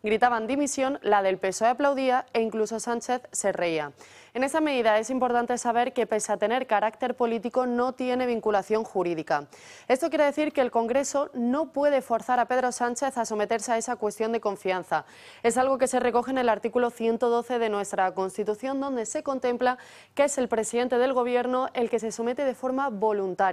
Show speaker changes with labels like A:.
A: Gritaban dimisión, la del PSOE aplaudía e incluso Sánchez se reía. En esa medida es importante saber que, pese a tener carácter político, no tiene vinculación jurídica. Esto quiere decir que el Congreso no puede forzar a Pedro Sánchez a someterse a esa cuestión de confianza. Es algo que se recoge en el artículo 112 de nuestra Constitución, donde se contempla que es el presidente del Gobierno el que se somete de forma voluntaria.